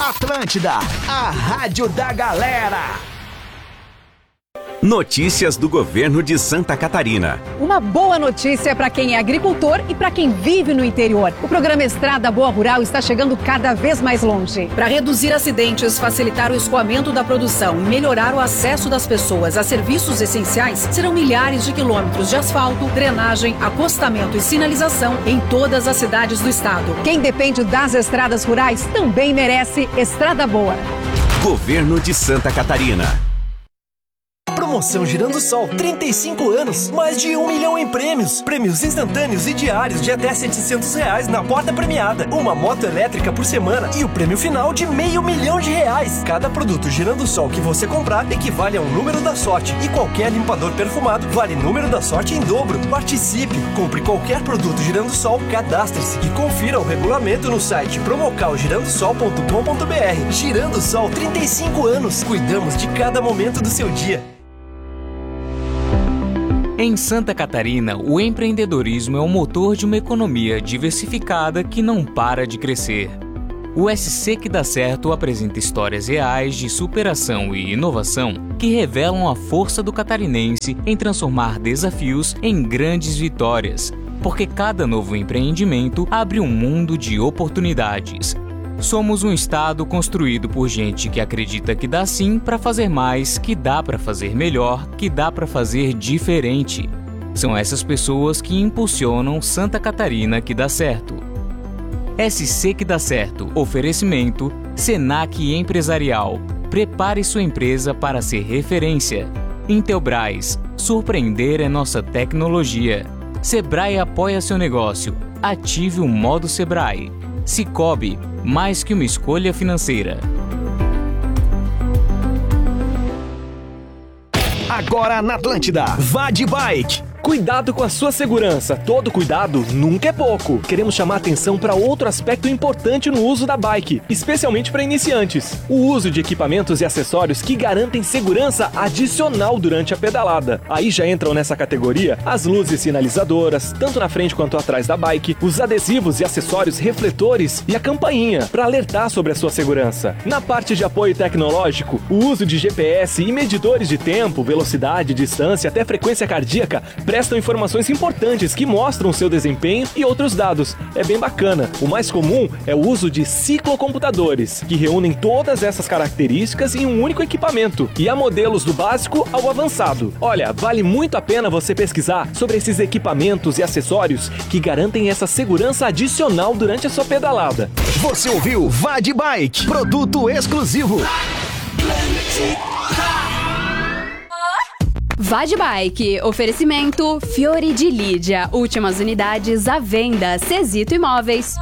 Atlântida, a rádio da galera. Notícias do governo de Santa Catarina. Uma boa notícia para quem é agricultor e para quem vive no interior. O programa Estrada Boa Rural está chegando cada vez mais longe. Para reduzir acidentes, facilitar o escoamento da produção e melhorar o acesso das pessoas a serviços essenciais, serão milhares de quilômetros de asfalto, drenagem, acostamento e sinalização em todas as cidades do estado. Quem depende das estradas rurais também merece Estrada Boa. Governo de Santa Catarina. Promoção Girando Sol, 35 anos, mais de 1 milhão em prêmios. Prêmios instantâneos e diários de até R$700 na porta premiada. Uma moto elétrica por semana e o prêmio final de R$500 mil. Cada produto Girando Sol que você comprar equivale a um número da sorte. E qualquer limpador perfumado vale número da sorte em dobro. Participe, compre qualquer produto Girando Sol, cadastre-se e confira o regulamento no site promocalgirandosol.com.br. Girando Sol, 35 anos. Cuidamos de cada momento do seu dia. Em Santa Catarina, o empreendedorismo é o motor de uma economia diversificada que não para de crescer. O SC que dá certo apresenta histórias reais de superação e inovação que revelam a força do catarinense em transformar desafios em grandes vitórias, porque cada novo empreendimento abre um mundo de oportunidades. Somos um estado construído por gente que acredita que dá sim para fazer mais, que dá para fazer melhor, que dá para fazer diferente. São essas pessoas que impulsionam Santa Catarina que dá certo. SC que dá certo. Oferecimento Senac Empresarial. Prepare sua empresa para ser referência. Intelbras. Surpreender é nossa tecnologia. Sebrae apoia seu negócio. Ative o modo Sebrae. Sicoob, mais que uma escolha financeira. Agora na Atlântida, vá de bike. Cuidado com a sua segurança. Todo cuidado nunca é pouco. Queremos chamar atenção para outro aspecto importante no uso da bike, especialmente para iniciantes. O uso de equipamentos e acessórios que garantem segurança adicional durante a pedalada. Aí já entram nessa categoria as luzes sinalizadoras, tanto na frente quanto atrás da bike, os adesivos e acessórios refletores e a campainha, para alertar sobre a sua segurança. Na parte de apoio tecnológico, o uso de GPS e medidores de tempo, velocidade, distância até frequência cardíaca prestam informações importantes que mostram o seu desempenho e outros dados. É bem bacana. O mais comum é o uso de ciclocomputadores, que reúnem todas essas características em um único equipamento, e há modelos do básico ao avançado. Olha, vale muito a pena você pesquisar sobre esses equipamentos e acessórios que garantem essa segurança adicional durante a sua pedalada. Você ouviu Vá de Bike, produto exclusivo. Vá de Bike, oferecimento Fiore de Lídia, últimas unidades à venda, Cezito Imóveis.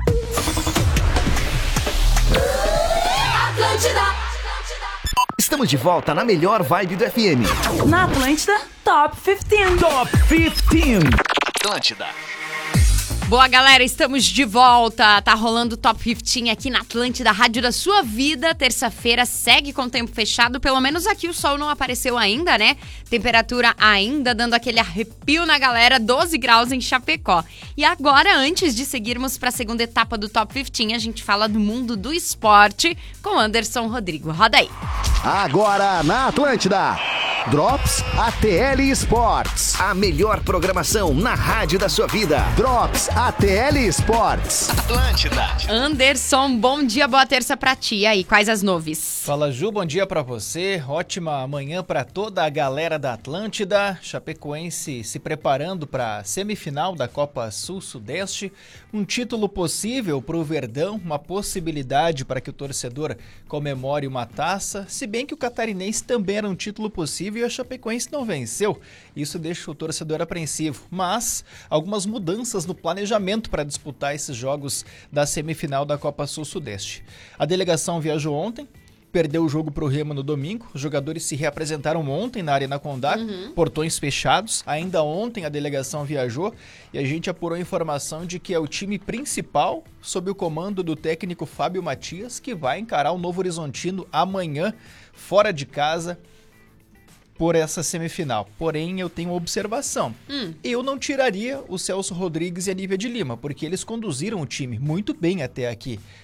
Atlântida. Estamos de volta na melhor vibe do FM. Na Atlântida, Top 15. Top 15. Atlântida. Boa, galera, estamos de volta. Tá rolando o Top 15 aqui na Atlântida, Rádio da Sua Vida. Terça-feira segue com o tempo fechado. Pelo menos aqui o sol não apareceu ainda, né? Temperatura ainda dando aquele arrepio na galera, 12 graus em Chapecó. E agora, antes de seguirmos para a segunda etapa do Top 15, a gente fala do mundo do esporte com Anderson Rodrigo. Roda aí. Agora na Atlântida, Drops ATL Sports. A melhor programação na rádio da sua vida. Drops ATL Sports. Atlântida. Anderson, bom dia, boa terça pra ti. E aí, quais as noves? Fala, Ju, bom dia pra você. Ótima manhã pra toda a galera da Atlântida. Chapecoense se preparando pra semifinal da Copa Sul-Sudeste. Um título possível pro Verdão, uma possibilidade para que o torcedor comemore uma taça. Se bem que o catarinense também era um título possível e a Chapecoense não venceu. Isso deixa o torcedor apreensivo. Mas algumas mudanças no planejamento para disputar esses jogos da semifinal da Copa Sul-Sudeste. A delegação viajou ontem, perdeu o jogo para o Remo no domingo. Os jogadores se reapresentaram ontem na Arena Condá, portões fechados. Ainda ontem a delegação viajou e a gente apurou a informação de que é o time principal, sob o comando do técnico Fábio Matias, que vai encarar o Novo Horizontino amanhã, fora de casa, por essa semifinal. Porém, eu tenho uma observação. Eu não tiraria o Celso Rodrigues e a Nívia de Lima, porque eles conduziram o time muito bem até aqui.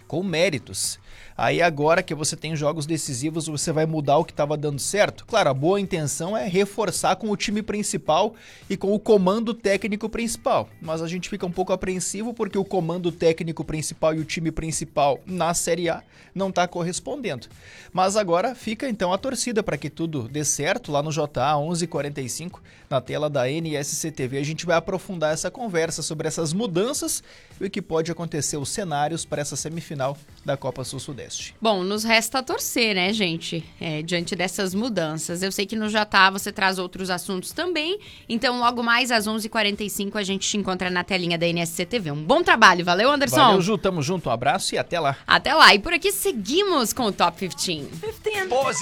com méritos. Aí agora que você tem jogos decisivos, você vai mudar o que estava dando certo? Claro, a boa intenção é reforçar com o time principal e com o comando técnico principal. Mas a gente fica um pouco apreensivo porque o comando técnico principal e o time principal na Série A não está correspondendo. Mas agora fica então a torcida para que tudo dê certo. Lá no JA 11h45, na tela da NSC TV, a gente vai aprofundar essa conversa sobre essas mudanças e o que pode acontecer, os cenários para essa semifinal da Copa Sul-Sudeste. Bom, nos resta torcer, né, gente? Diante dessas mudanças. Eu sei que no JA você traz outros assuntos também. Então, logo mais às 11h45 a gente te encontra na telinha da NSC TV. Um bom trabalho. Valeu, Anderson. Valeu, Ju. Tamo junto. Um abraço e até lá. Até lá. E por aqui seguimos com o Top 15.